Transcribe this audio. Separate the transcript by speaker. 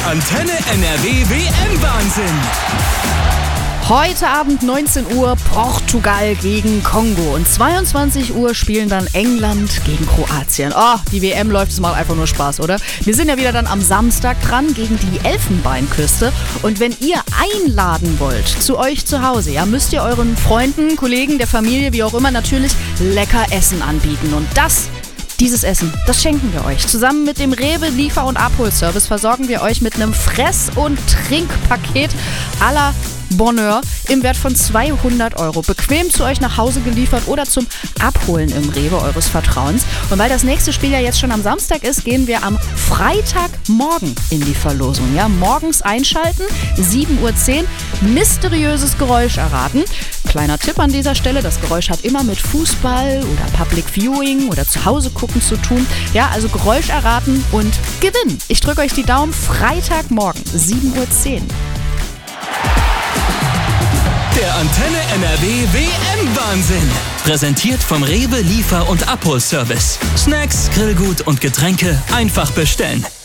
Speaker 1: Antenne NRW WM-Wahnsinn.
Speaker 2: Heute Abend 19 Uhr Portugal gegen Kongo und 22 Uhr spielen dann England gegen Kroatien. Oh, die WM läuft, es macht einfach nur Spaß, oder? Wir sind ja wieder dann am Samstag dran gegen die Elfenbeinküste und wenn ihr einladen wollt zu euch zu Hause, ja, müsst ihr euren Freunden, Kollegen, der Familie, wie auch immer, natürlich lecker Essen anbieten und dieses Essen, das schenken wir euch. Zusammen mit dem Rewe Liefer- und Abholservice versorgen wir euch mit einem Fress- und Trinkpaket à la Bonheur im Wert von 200 €. Bequem zu euch nach Hause geliefert oder zum Abholen im Rewe eures Vertrauens. Und weil das nächste Spiel ja jetzt schon am Samstag ist, gehen wir am Freitagmorgen in die Verlosung. Ja, morgens einschalten, 7:10 Uhr, mysteriöses Geräusch erraten. Kleiner Tipp an dieser Stelle, das Geräusch hat immer mit Fußball oder Public Viewing oder zu Hause gucken zu tun. Ja, also Geräusch erraten und gewinnen. Ich drücke euch die Daumen, Freitagmorgen, 7:10 Uhr.
Speaker 1: Der Antenne NRW WM-Wahnsinn. Präsentiert vom Rewe Liefer- und Abholservice. Snacks, Grillgut und Getränke einfach bestellen.